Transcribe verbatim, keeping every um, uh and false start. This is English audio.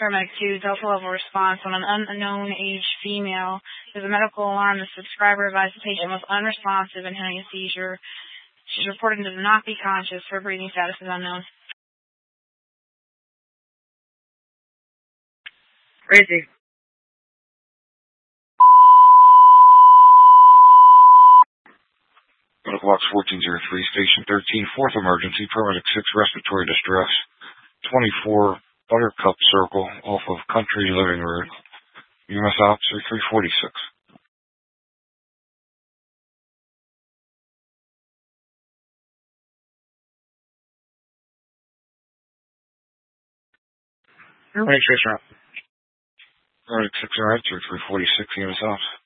Paramedic two, Delta level response on an unknown age female. There's a medical alarm. The subscriber advised the patient was unresponsive and having a seizure. She's reported to not be conscious. Her breathing status is unknown. Crazy. Medical box fourteen oh three, station thirteen, fourth emergency, paramedic six, respiratory distress, twenty-four, Buttercup Circle, off of Country Living Road, U M S officer three forty-six. Paramedic six, route. Paramedic six, alright, three forty-six, U M S officer.